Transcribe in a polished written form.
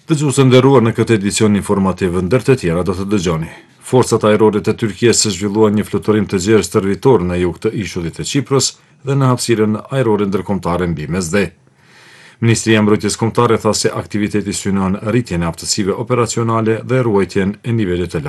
Dëgjuesë nderuar, në këtë edicion informativ ndër të tjera do të dëgjoni. Forcat ajrore të Turqisë zhvilluan një fluturim të gjerë stërvitor në jug të ishullit të Çiprës dhe në hapësirën ajrore ndërkombëtare mbi Mesdhe. Ministria e Mbrojtjes Kombëtare tha se aktiviteti synon rritjen e aftësive operacionale dhe ruajtjen e nivelit të